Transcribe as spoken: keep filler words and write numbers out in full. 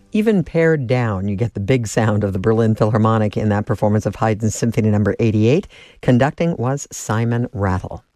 Even pared down, you get the big sound of the Berlin Philharmonic in that performance of Haydn's Symphony Number eighty-eight. Conducting was Simon Rattle.